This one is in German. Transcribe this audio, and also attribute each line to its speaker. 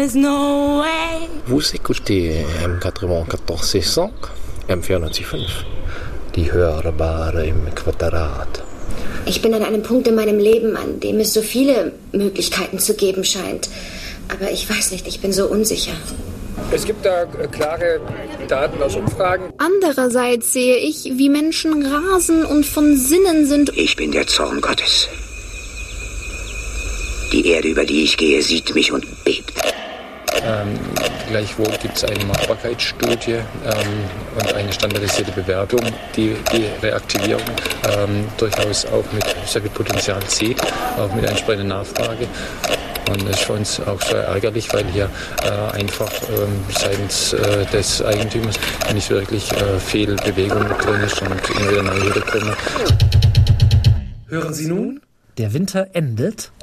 Speaker 1: there's no way.
Speaker 2: Vous écoutez M94.600, M405, die Hörbare im Quadrat.
Speaker 3: Ich bin an einem Punkt in meinem Leben, an dem es so viele Möglichkeiten zu geben scheint. Aber ich weiß nicht, ich bin so unsicher.
Speaker 4: Es gibt da klare Daten aus Umfragen.
Speaker 5: Andererseits sehe ich, wie Menschen rasen und von Sinnen sind.
Speaker 6: Ich bin der Zorn Gottes. Die Erde, über die ich gehe, sieht mich und bebt.
Speaker 4: Gleichwohl gibt es eine Machbarkeitsstudie und eine standardisierte Bewertung, die Reaktivierung durchaus auch mit sehr viel Potenzial sieht, auch mit entsprechender Nachfrage. Und das ist für uns auch sehr ärgerlich, weil hier einfach seitens des Eigentümers nicht wirklich viel Bewegung drin ist und immer wieder neue Hürden kommen.
Speaker 7: Hören Sie nun? Der Winter endet.